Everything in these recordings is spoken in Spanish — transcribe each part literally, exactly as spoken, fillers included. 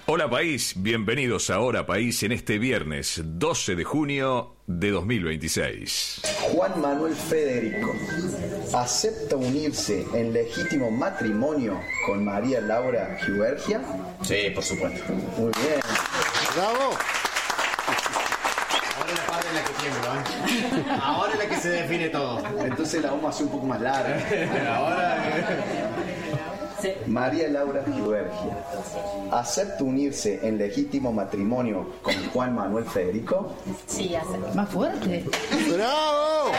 Hola país, bienvenidos a Hora País en este viernes doce de junio de dos mil veintiséis. Juan Manuel Federico acepta unirse en legítimo matrimonio con María Laura Giubergia. Sí, por supuesto. Muy bien. ¡Bravo! Ahora es la padre la que tiembla, ¿eh? Ahora es la que se define todo. Entonces la vamos a hacer un poco más larga. Ahora... María Laura Giubergia acepta unirse en legítimo matrimonio con Juan Manuel Federico. Sí, acepto. Más fuerte. ¡Bravo!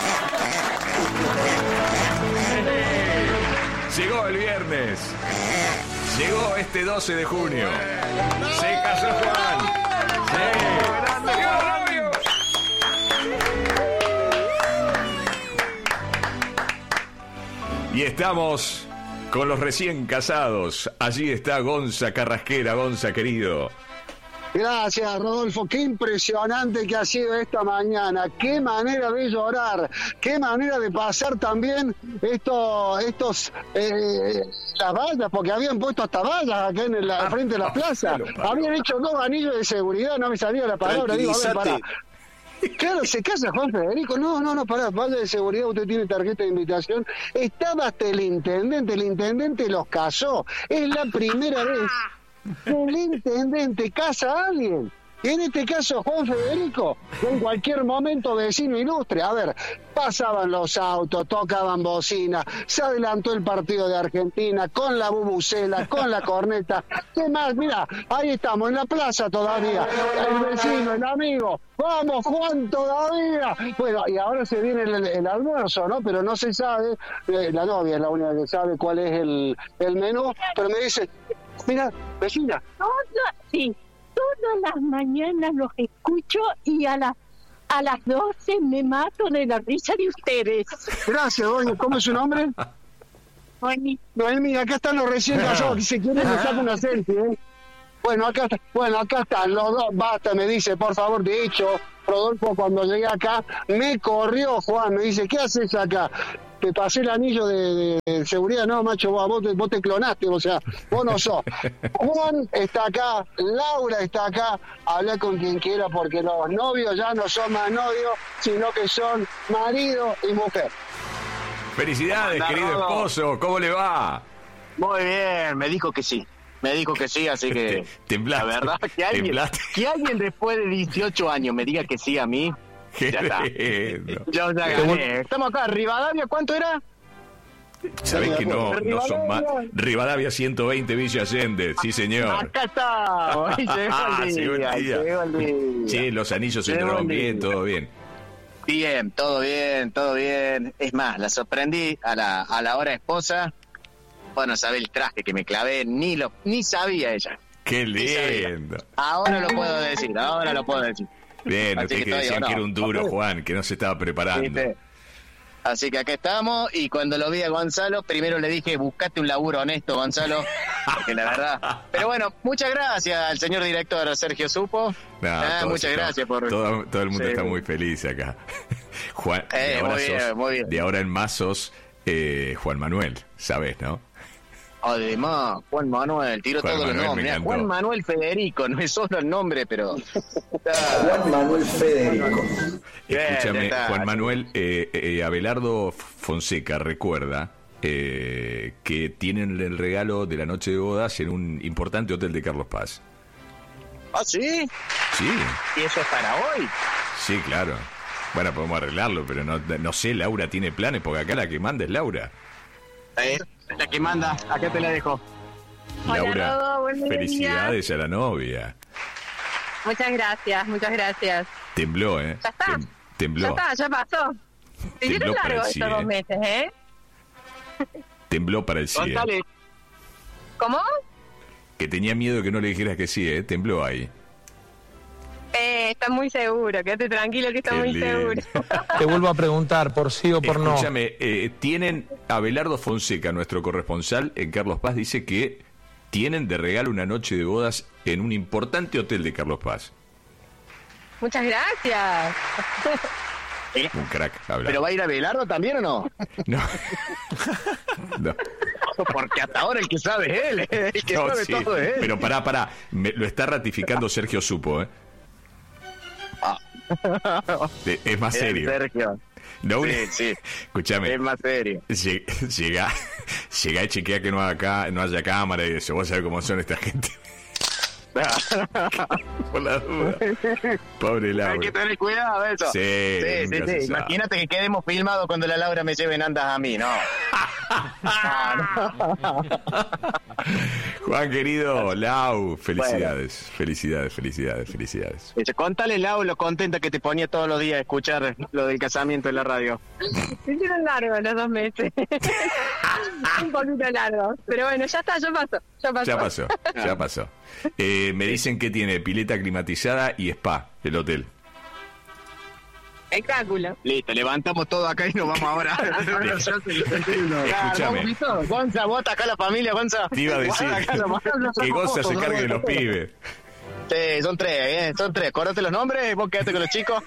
Llegó el viernes. Llegó este doce de junio. Se casó Juan. Sí. ¡Llegó novio! Y estamos con los recién casados. Allí está Gonza Carrasquera. Gonza, querido. Gracias, Rodolfo. Qué impresionante que ha sido esta mañana. Qué manera de llorar. Qué manera de pasar también esto, estos... Eh, las vallas, porque habían puesto hasta vallas acá en la frente de la plaza. Habían hecho dos anillos de seguridad, no me salía la palabra. Digo, a ver, pará. Claro, se casa Juan Federico. No, no, no, pará, vaya de seguridad, usted tiene tarjeta de invitación. Estaba hasta el intendente, el intendente los casó. Es la primera vez que el intendente casa a alguien. Y en este caso Juan Federico, en cualquier momento vecino ilustre. A ver, pasaban los autos, tocaban bocina, se adelantó el partido de Argentina con la bubucela, con la corneta. ¿Qué más? Mira, ahí estamos en la plaza todavía. El vecino, el amigo. ¡Vamos, Juan, todavía! Bueno, y ahora se viene el, el almuerzo, ¿no? Pero no se sabe, eh, la novia es la única que sabe cuál es el, el menú, pero me dice, mira, vecina. Todas, sí, todas las mañanas los escucho y a las a las doce me mato de la risa de ustedes. Gracias, doña. ¿Cómo es su nombre? Noemí. Noemí, acá están los recién casados, que se quieren me saco una selfie, ¿eh? Bueno, acá está, bueno, acá están los dos, basta, me dice, por favor, de hecho, Rodolfo, cuando llegué acá, me corrió Juan, me dice, ¿qué haces acá? Te pasé el anillo de, de, de seguridad, no, macho, vos, vos, te, vos te clonaste, o sea, vos no sos. Juan está acá, Laura está acá, habla con quien quiera, porque los novios ya no son más novios, sino que son marido y mujer. Felicidades, querido esposo, ¿cómo le va? Muy bien, me dijo que sí. Me dijo que sí, así que... Temblaste. La verdad, que alguien, Temblaste. que alguien después de dieciocho años me diga que sí a mí, Qué ya está. lindo. Yo ya gané. Estamos acá, Rivadavia, ¿cuánto era? Sabés que no, no son más. Rivadavia ciento veinte, Villa Allende, sí señor. Acá está. Llegó el Llegó día, el día. llegó el día. Sí, los anillos se Llegó el entraron bien, día. todo bien. Bien, todo bien, todo bien. Es más, la sorprendí a la, a la hora esposa. Bueno, sabe el traje que me clavé, ni lo ni sabía ella. Qué Ni sabía. lindo. Ahora lo puedo decir, ahora lo puedo decir. Bien, Así ustedes que que todavía decían no. que era un duro, Juan, que no se estaba preparando. ¿Viste? Así que acá estamos, y cuando lo vi a Gonzalo, primero le dije, buscate un laburo honesto, Gonzalo, porque la verdad... Pero bueno, muchas gracias al señor director Sergio Supo. No, Ah, todos muchas estamos- gracias por... Todo, todo el mundo Sí. está muy feliz acá. Juan, Eh, de, ahora muy bien, sos- muy bien. de ahora en más sos eh, Juan Manuel, ¿sabés, no? Además, Juan Manuel, tiro Juan todos los Manuel, me nombres. Mirá, encantó. Juan Manuel Federico, no es solo el nombre, pero... Juan Manuel Federico. Bien, Escúchame, está. Juan Manuel, eh, eh, Abelardo Fonseca recuerda eh, que tienen el regalo de la noche de bodas en un importante hotel de Carlos Paz. ¿Ah, sí? Sí, ¿Y eso es para hoy? sí, claro. Bueno, podemos arreglarlo, pero no, no sé, Laura tiene planes, porque acá la que manda es Laura. Eh, la que manda, acá te la dejo. Hola, Laura, Rodo, buen día. felicidades a la novia. Muchas gracias, muchas gracias. Tembló, ¿eh? Ya está. Tem- tembló. Ya está, ya pasó. Se hicieron Tembló para el largos sí, estos dos eh. meses, ¿eh? Tembló para el sí, ¿eh? Contale. ¿Cómo? Que tenía miedo de que no le dijeras que sí, ¿eh? Tembló ahí. Eh, está muy seguro, quédate tranquilo que está Qué muy lindo. seguro. Te vuelvo a preguntar por sí o por no. Escúchame, eh, tienen Abelardo Fonseca, nuestro corresponsal en Carlos Paz, dice que tienen de regalo una noche de bodas en un importante hotel de Carlos Paz. Muchas gracias. Un crack, Abelardo. ¿Pero va a ir a Belardo también o no? No. No. porque hasta ahora el que sabe es él, el que No, sabe sí, todo es él. pero pará, pará, me- lo está ratificando Sergio Supo, ¿eh? Eh, Es más Bien, serio. Sergio. Lo Sí, único- sí, Escúchame, es más serio. lle- llega, llega y chequea que no, haga, ca- no haya cámara y eso. Vos sabés cómo son esta gente. Por la duda. Pobre Hay Laura. que tener cuidado de eso. Sí, sí, sí, nunca sí. se sabe. Imagínate que quedemos filmados cuando la Laura me lleve en andas a mí, ¿no? Juan querido, Lau, felicidades, felicidades, felicidades, felicidades. Dice, contale, Lau, lo contenta que te ponía todos los días a escuchar lo del casamiento en la radio. Se hicieron largos los dos meses. Un poquito largo. Pero bueno, ya está, ya pasó. Ya pasó. Ya pasó, ya pasó. Eh, me dicen que tiene pileta climatizada y spa, el hotel. Espectáculo. Listo, levantamos todo acá y nos vamos ahora. Escúchame, Gonza, vota acá la familia, Gonza. te iba a decir que Gonza se cargue de los pibes. Sí, son tres, ¿eh? Son tres. Acordate los nombres, vos quedate con los chicos.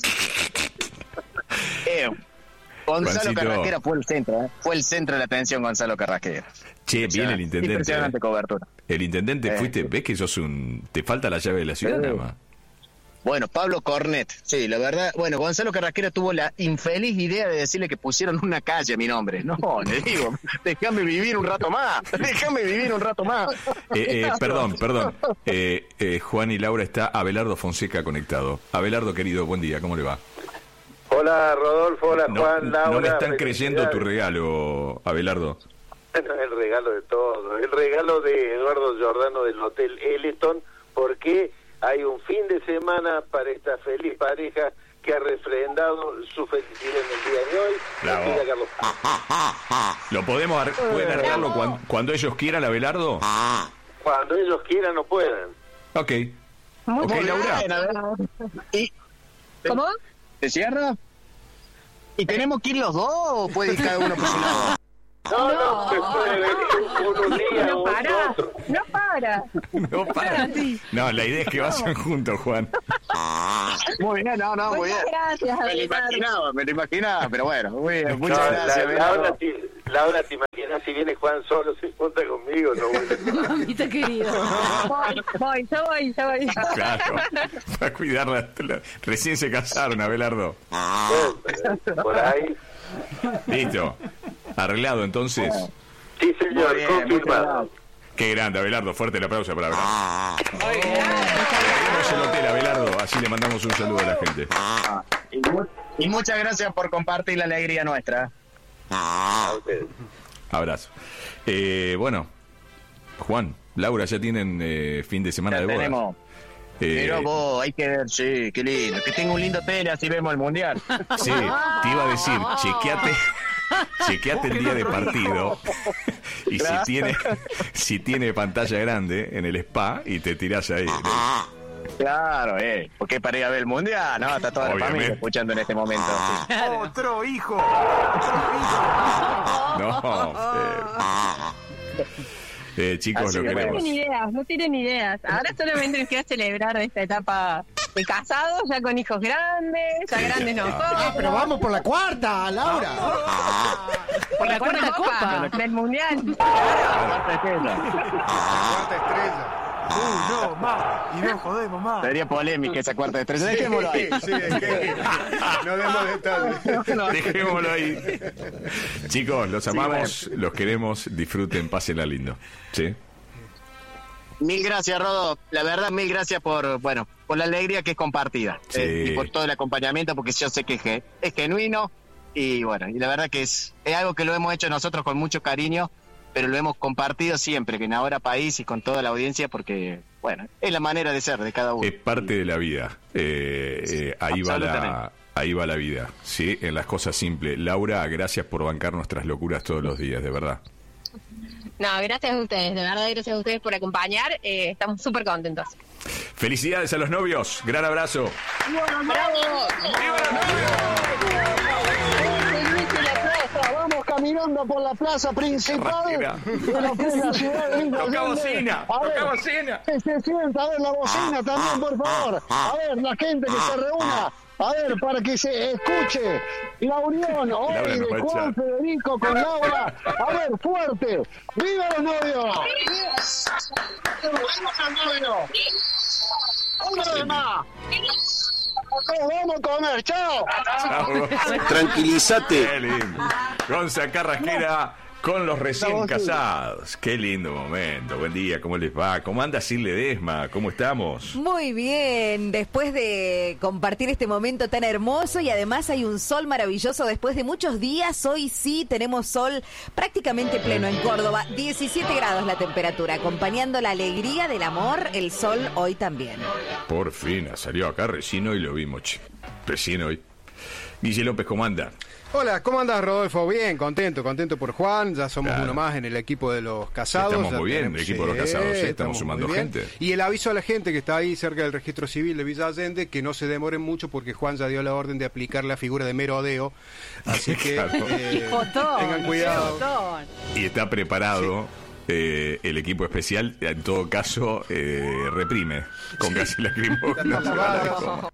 eh, Gonzalo Juancito. Carrasquera fue el centro, ¿eh? Fue el centro de la atención, Gonzalo Carrasquera. Che, viene el intendente. Impresionante eh. cobertura. El intendente, Eh. fuiste, ves que sos un... Te falta la llave de la ciudad, Sí. nada más. Bueno, Pablo Cornet, sí, la verdad, bueno, Gonzalo Carrasquera tuvo la infeliz idea de decirle que pusieron una calle a mi nombre. No, le digo, déjame vivir un rato más, déjame vivir un rato más. Eh, eh, perdón, perdón. Eh, eh, Juan y Laura, está Abelardo Fonseca conectado. Abelardo, querido, buen día, ¿cómo le va? Hola Rodolfo, hola No, Juan, Laura. no me están creyendo tu felicidades. regalo, Abelardo. No es el regalo de todo, el regalo de Eduardo Giordano del Hotel Elliston, porque hay un fin de semana para esta feliz pareja que ha refrendado su felicidad en el día de hoy. Bravo. Mira, Carlos. ¿Lo podemos ar- pueden arreglarlo cuando, cuando ellos quieran, Abelardo? Cuando ellos quieran o puedan. Ok. Muy Ok, bien. Laura. Bien, a ver. ¿Y ¿Cómo? se cierra? ¿Y tenemos que ir los dos o puede ir cada uno por su lado? No, no, se puede venir uno un día No o para, otro. no para. No, para. No, la idea es que vayan juntos, Juan. Muy bien, no, no, muy bien. Muchas gracias, Me lo Abelardo. imaginaba, me lo imaginaba, pero bueno, muy bien, muchas No, gracias. la, Abelardo. Laura, te, Laura, ¿te imaginas si viene Juan solo, se junta conmigo? No, bueno. Mamita querido. Voy, voy, yo voy, yo voy. Claro. Para cuidarla. la- Recién se casaron, Abelardo. Bueno, por ahí. Listo. Arreglado, entonces. Sí, señor, Muy bien, confirmado. Qué grande, Abelardo. Fuerte el aplauso para Abelardo. Tenemos el hotel, Abelardo. Así le mandamos un saludo a la gente. Y, mu- y muchas gracias por compartir la alegría nuestra. A ustedes. Abrazo. Eh, bueno, Juan, Laura, ya tienen eh, fin de semana Ya de boda. tenemos. Eh, Pero vos, hay que ver, sí, qué lindo. Que tenga un lindo tele, así vemos el mundial. Sí, te iba a decir, chequeate, chequeate el día de partido. Y Claro. si tiene, si tiene pantalla grande en el spa y te tirás ahí. Claro, eh. Porque para ir a ver el mundial, no, está toda la Obviamente. familia escuchando en este momento. Otro hijo. No, eh, eh, chicos, Así lo que No queremos. tienen ideas, no tienen ideas. Ahora solamente les queda celebrar esta etapa de casados, ya con hijos grandes, ya Sí, grandes ya. nosotros. Ah, pero vamos por la cuarta, Laura. por la cuarta cuarta copa copa. del mundial. Cuarta estrella. Uh, no, más. Y no jodemos más. Sería polémica esa cuarta estrella. Dejémoslo ahí. Sí, que- no demos detalles. Dejémoslo ahí. Chicos, los amamos, los queremos, disfruten, pásenla lindo. ¿Sí? Mil gracias, Rodo. La verdad, mil gracias por, bueno, por la alegría que es compartida. Sí. Eh, y por todo el acompañamiento, porque yo sé que es, ge- es genuino. Y bueno, y la verdad que es, es algo que lo hemos hecho nosotros con mucho cariño, pero lo hemos compartido siempre, que en Ahora País y con toda la audiencia, porque, bueno, es la manera de ser de cada uno. Es parte de la vida. Eh, eh, ahí va la, absolutamente. ahí va la vida. Sí, en las cosas simples. Laura, gracias por bancar nuestras locuras todos los días, de verdad. No, gracias a ustedes, de verdad, gracias a ustedes por acompañar. Eh, estamos súper contentos. Felicidades a los novios. Gran abrazo. Vamos caminando por la plaza principal Rajera. de lo que es la ciudad de Linda Toca Allende. bocina, A ver, toca bocina. que se sienta, a ver la bocina también, por favor. A ver, la gente que se reúna A ver, para que se escuche la unión hoy Laura de nos va a Juan echar. Federico con Laura. A ver, fuerte. ¡Viva los novios! ¡Viva los novios! ¡Uno de más! ¡Nos vamos a comer! ¡Chao! Tranquilízate. Qué lindo. Gonza Carrasquera con los recién casados. Qué lindo momento. Buen día, ¿cómo les va? ¿Cómo anda Sil Ledesma? ¿Cómo estamos? Muy bien, después de compartir este momento tan hermoso y además hay un sol maravilloso después de muchos días. Hoy sí tenemos sol prácticamente pleno en Córdoba, diecisiete grados la temperatura, acompañando la alegría del amor, el sol hoy también. Por fin, salió acá recién hoy lo vimos, che. Recién hoy. Guille López, ¿cómo anda? Hola, ¿cómo andas, Rodolfo? Bien, contento, contento por Juan. Ya somos Claro. uno más en el equipo de los casados. Estamos Ya muy bien, tenemos- el equipo de los Sí, casados, sí, estamos estamos sumando muy bien. gente. Y el aviso a la gente que está ahí cerca del registro civil de Villa Allende, que no se demoren mucho porque Juan ya dio la orden de aplicar la figura de merodeo. Así que Claro. eh, Botón, tengan cuidado. botón. Y está preparado eh, el equipo especial, en todo caso, eh, reprime con gas lacrimógeno. se va a dar como-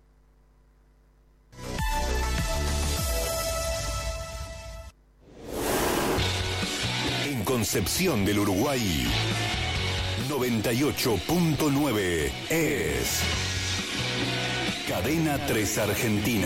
En Concepción del Uruguay, noventa y ocho punto nueve es Cadena tres Argentina.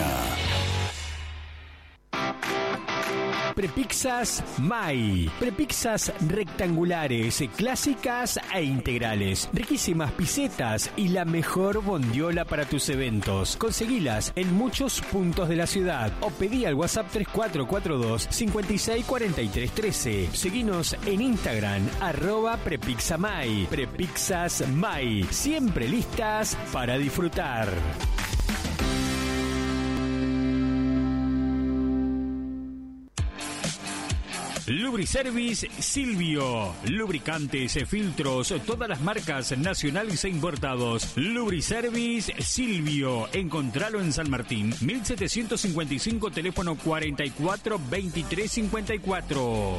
Prepizzas Mai. Prepizzas rectangulares, clásicas e integrales. Riquísimas pisetas y la mejor bondiola para tus eventos. Conseguilas en muchos puntos de la ciudad o pedí al WhatsApp tres cuatro cuatro dos, cinco seis cuatro tres uno tres. Seguinos en Instagram, arroba Prepizzamai. Prepizzas Mai. Siempre listas para disfrutar. Lubriservice Silvio. Lubricantes, filtros, todas las marcas nacionales e importados. Lubriservice Silvio. Encontralo en San Martín, mil setecientos cincuenta y cinco, teléfono cuarenta y cuatro veintitrés cincuenta y cuatro.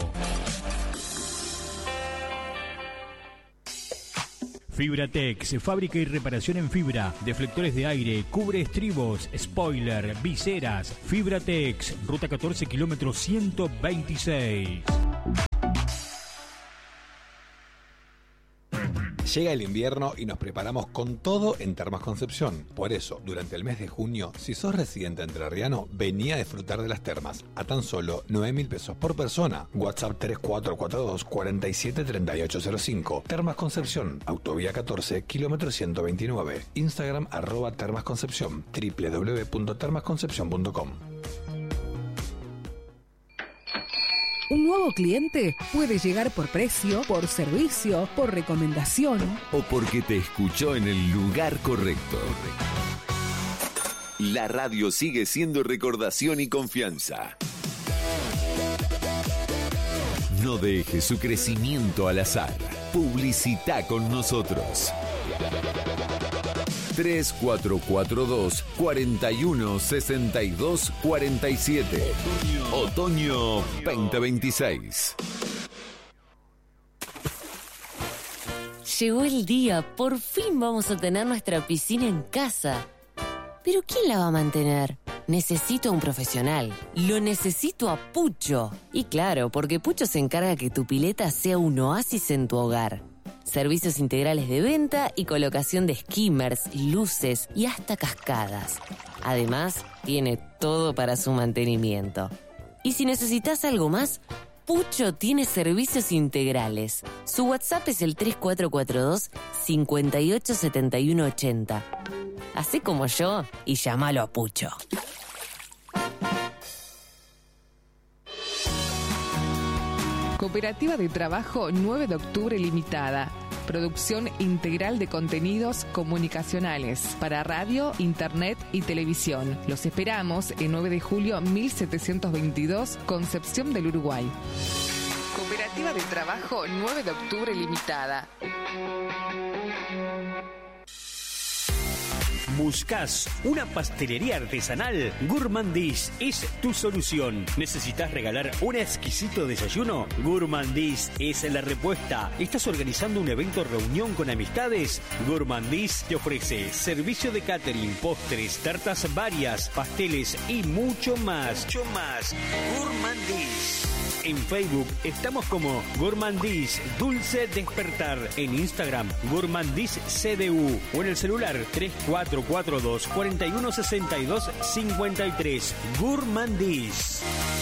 Fibratex, fábrica y reparación en fibra, deflectores de aire, cubre estribos, spoiler, viseras. Fibratex, ruta catorce, kilómetro ciento veintiséis. Llega el invierno y nos preparamos con todo en Termas Concepción. Por eso, durante el mes de junio, si sos residente entrerriano, vení a disfrutar de las termas a tan solo nueve mil pesos por persona. WhatsApp tres cuatro cuatro dos, cuatro siete tres ocho cero cinco. Termas Concepción, autovía catorce, kilómetro ciento veintinueve. Instagram arroba Termas Concepción, doble u doble u doble u punto termas concepción punto com. Un nuevo cliente puede llegar por precio, por servicio, por recomendación. O porque te escuchó en el lugar correcto. La radio sigue siendo recordación y confianza. No deje su crecimiento al azar. Publicita con nosotros. tres cuatro cuatro dos, cuatro uno seis dos cuatro siete. Otoño veinte veintiséis. Llegó el día, por fin vamos a tener nuestra piscina en casa. ¿Pero quién la va a mantener? Necesito a un profesional. Lo necesito a Pucho. Y claro, porque Pucho se encarga que tu pileta sea un oasis en tu hogar. Servicios integrales de venta y colocación de skimmers, luces y hasta cascadas. Además, tiene todo para su mantenimiento. Y si necesitas algo más, Pucho tiene servicios integrales. Su WhatsApp es el tres cuatro cuatro dos, cinco ocho siete uno ocho cero. Hacé como yo y llámalo a Pucho. Cooperativa de Trabajo nueve de octubre Limitada. Producción integral de contenidos comunicacionales para radio, internet y televisión. Los esperamos en nueve de julio mil setecientos veintidós, Concepción del Uruguay. Cooperativa de Trabajo nueve de octubre Limitada. ¿Buscas una pastelería artesanal? Gourmandis es tu solución. ¿Necesitas regalar un exquisito desayuno? Gourmandis es la respuesta. ¿Estás organizando un evento reunión con amistades? Gourmandis te ofrece servicio de catering, postres, tartas varias, pasteles y mucho más. Mucho más. Gourmandis. En Facebook estamos como Gourmandis Dulce Despertar. En Instagram, Gourmandis C D U. O en el celular tres cuatro cuatro dos, cuatro uno seis dos, cinco tres. Gourmandis.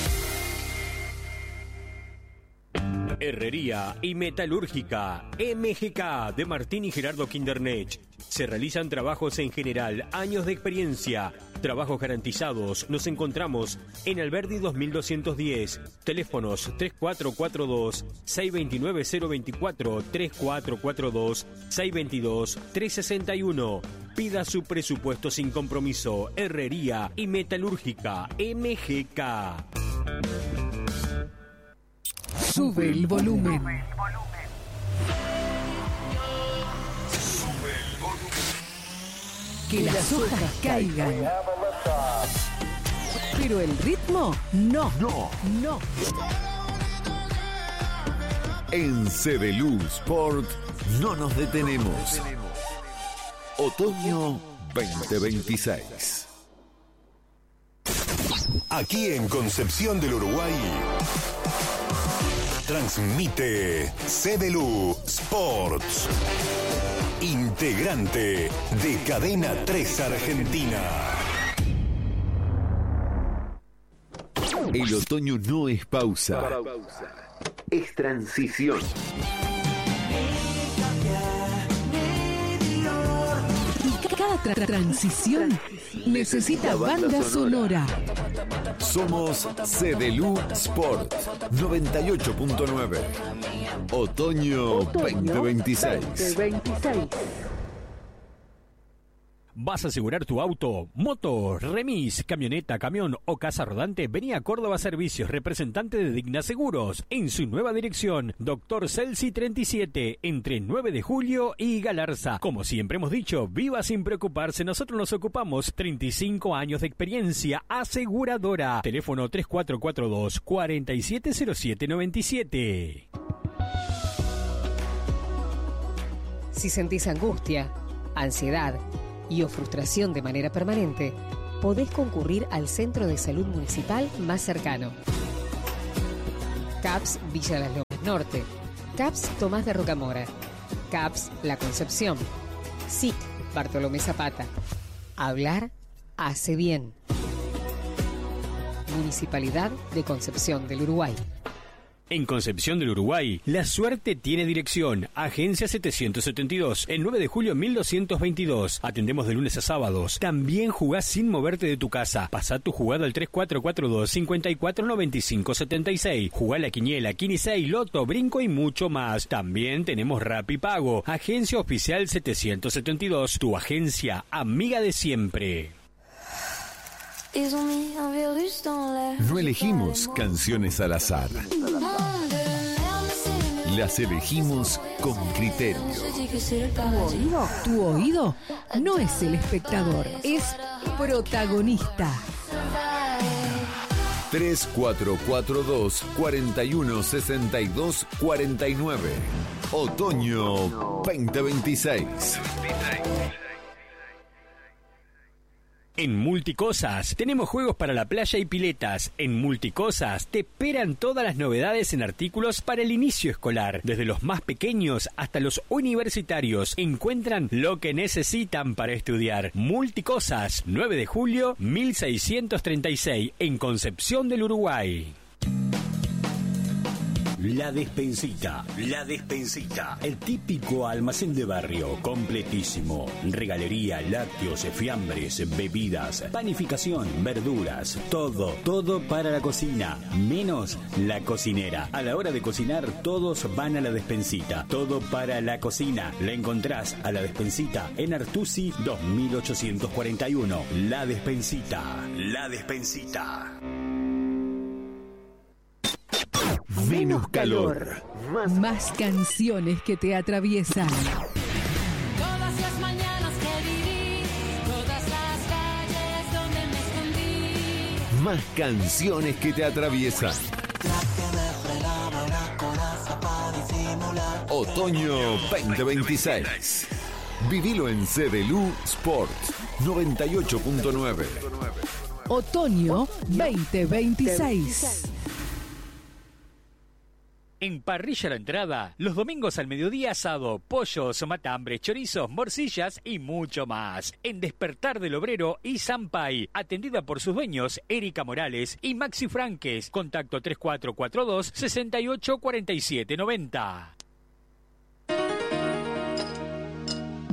Herrería y Metalúrgica M G K de Martín y Gerardo Kindernech. Se realizan trabajos en general, años de experiencia, trabajos garantizados. Nos encontramos en Alberdi dos mil doscientos diez. Teléfonos tres cuatro cuatro dos, seis dos nueve cero dos cuatro, tres cuatro cuatro dos, seis dos dos, tres seis uno. Pida su presupuesto sin compromiso. Herrería y Metalúrgica M G K. Sube el volumen. Que las hojas caigan. Pero el ritmo, no. No. No. En Cebelú Sport no nos detenemos. Otoño veinte veintiséis. Aquí en Concepción del Uruguay transmite Cebelú Sports, integrante de Cadena tres Argentina. El otoño no es pausa, es transición. Y cada tra- transición necesita banda sonora. Somos Cebelú Sport noventa y ocho punto nueve. Otoño, Otoño veinte veintiséis. veinte veintiséis. ¿Vas a asegurar tu auto, moto, remis, camioneta, camión o casa rodante? Vení a Córdoba Servicios, representante de Digna Seguros, en su nueva dirección, Doctor Celsi treinta y siete, entre nueve de julio y Galarza. Como siempre hemos dicho, viva sin preocuparse, nosotros nos ocupamos. treinta y cinco años de experiencia aseguradora. Teléfono tres cuatro cuatro dos, cuatro siete cero siete nueve siete. Si sentís angustia, ansiedad y o frustración de manera permanente, podés concurrir al Centro de Salud Municipal más cercano. C A P S Villa Las Lomas Norte, C A P S Tomás de Rocamora, C A P S La Concepción, S I C Bartolomé Zapata. Hablar hace bien. Municipalidad de Concepción del Uruguay. En Concepción del Uruguay, la suerte tiene dirección. Agencia setecientos setenta y dos, el nueve de julio mil doscientos veintidós. Atendemos de lunes a sábados. También jugás sin moverte de tu casa. Pasá tu jugada al tres cuatro cuatro dos, cinco cuatro nueve cinco siete seis. Jugá la quiniela, quince, loto, brinco y mucho más. También tenemos Rapipago. Agencia oficial setecientos setenta y dos, tu agencia amiga de siempre. No elegimos canciones al azar. Las elegimos con criterio. ¿Tu oído? Tu oído no es el espectador, es protagonista. tres cuatro cuatro dos, cuatro uno seis dos, cuatro nueve. Otoño veinte veintiséis. En Multicosas tenemos juegos para la playa y piletas. En Multicosas te esperan todas las novedades en artículos para el inicio escolar. Desde los más pequeños hasta los universitarios encuentran lo que necesitan para estudiar. Multicosas, nueve de julio mil seiscientos treinta y seis, en Concepción del Uruguay. La Despensita, La Despensita, el típico almacén de barrio, completísimo. Regalería, lácteos, fiambres, bebidas, panificación, verduras, todo, todo para la cocina, menos la cocinera. A la hora de cocinar, todos van a La Despensita, todo para la cocina. La encontrás a La Despensita en Artusi dos mil ochocientos cuarenta y uno. La Despensita, La Despensita. Menos calor. Más, más canciones que te atraviesan. Todas las mañanas que viví, más canciones que te atraviesan. Otoño veinte veintiséis. Vivilo en C D L U Sport noventa y ocho punto nueve. Otoño veinte veintiséis. En Parrilla La Entrada, los domingos al mediodía asado, pollos, matambres, chorizos, morcillas y mucho más. En Despertar del Obrero y Sampay, atendida por sus dueños, Erika Morales y Maxi Franques. Contacto tres cuatro cuatro dos, seis ocho cuatro siete nueve cero.